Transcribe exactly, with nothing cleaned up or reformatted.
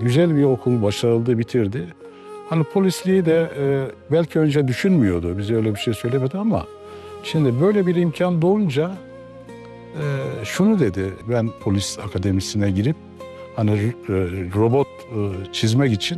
güzel bir okul, başarılı bitirdi. Hani polisliği de e, belki önce düşünmüyordu, bize öyle bir şey söylemedi ama şimdi böyle bir imkan doğunca e, şunu dedi, ben polis akademisine girip hani e, robot e, çizmek için